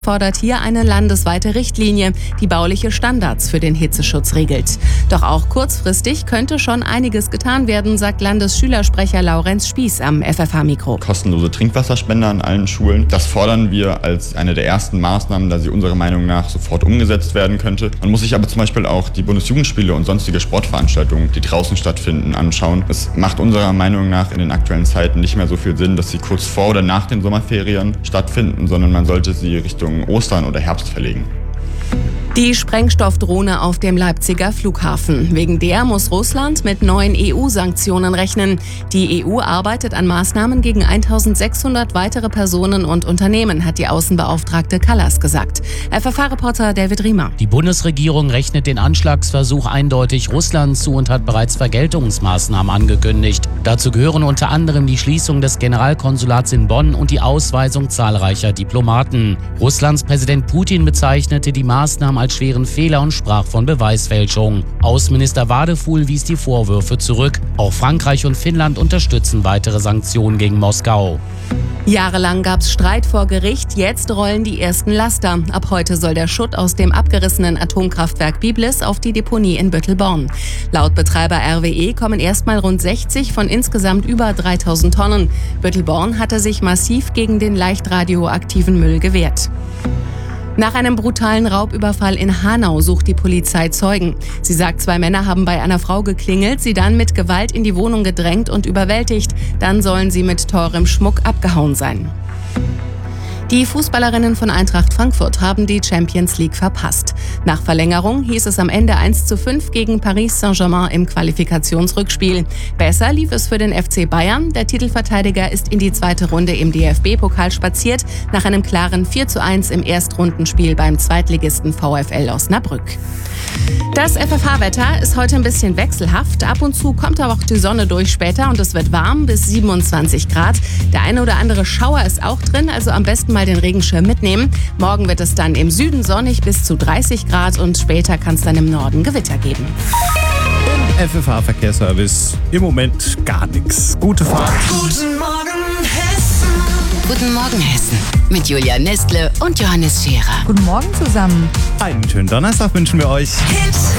fordert hier eine landesweite Richtlinie, die bauliche Standards für den Hitzeschutz regelt. Doch auch kurzfristig könnte schon einiges getan werden, sagt Landesschülersprecher Laurenz Spieß am FFH-Mikro. Kostenlose Trinkwasserspender an allen Schulen. Das fordern wir als eine der ersten Maßnahmen, da sie unserer Meinung nach sofort umgesetzt werden könnte. Man muss sich aber zum Beispiel auch die Bundesjugendspiele und sonstige Sportveranstaltungen, die draußen stattfinden, anschauen. Es macht unserer Meinung nach in den aktuellen Zeiten nicht mehr so viel Sinn, dass sie kurz vor oder nach den Sommerferien stattfinden, sondern man sollte sie Richtung Ostern oder Herbst verlegen. Die Sprengstoffdrohne auf dem Leipziger Flughafen. Wegen der muss Russland mit neuen EU-Sanktionen rechnen. Die EU arbeitet an Maßnahmen gegen 1600 weitere Personen und Unternehmen, hat die Außenbeauftragte Kallas gesagt. FFH-Reporter David Riemer. Die Bundesregierung rechnet den Anschlagsversuch eindeutig Russland zu und hat bereits Vergeltungsmaßnahmen angekündigt. Dazu gehören unter anderem die Schließung des Generalkonsulats in Bonn und die Ausweisung zahlreicher Diplomaten. Russlands Präsident Putin bezeichnete die Maßnahmen als schweren Fehler und sprach von Beweisfälschung. Außenminister Wadefuhl wies die Vorwürfe zurück. Auch Frankreich und Finnland unterstützen weitere Sanktionen gegen Moskau. Jahrelang gab es Streit vor Gericht, jetzt rollen die ersten Laster. Ab heute soll der Schutt aus dem abgerissenen Atomkraftwerk Biblis auf die Deponie in Büttelborn. Laut Betreiber RWE kommen erstmal rund 60 von insgesamt über 3000 Tonnen. Büttelborn hatte sich massiv gegen den leicht radioaktiven Müll gewehrt. Nach einem brutalen Raubüberfall in Hanau sucht die Polizei Zeugen. Sie sagt, 2 Männer haben bei einer Frau geklingelt, sie dann mit Gewalt in die Wohnung gedrängt und überwältigt. Dann sollen sie mit teurem Schmuck abgehauen sein. Die Fußballerinnen von Eintracht Frankfurt haben die Champions League verpasst. Nach Verlängerung hieß es am Ende 1:5 gegen Paris Saint-Germain im Qualifikationsrückspiel. Besser lief es für den FC Bayern. Der Titelverteidiger ist in die zweite Runde im DFB-Pokal spaziert, nach einem klaren 4:1 im Erstrundenspiel beim Zweitligisten VfL Osnabrück. Das FFH-Wetter ist heute ein bisschen wechselhaft. Ab und zu kommt aber auch die Sonne durch später und es wird warm bis 27 Grad. Der eine oder andere Schauer ist auch drin, also am besten mal den Regenschirm mitnehmen. Morgen wird es dann im Süden sonnig bis zu 30 Grad und später kann es dann im Norden Gewitter geben. Im FFH-Verkehrsservice im Moment gar nichts. Gute Fahrt. Guten Morgen, Hessen. Guten Morgen, Hessen. Mit Julia Nestle und Johannes Scherer. Guten Morgen zusammen. Einen schönen Donnerstag wünschen wir euch. Hit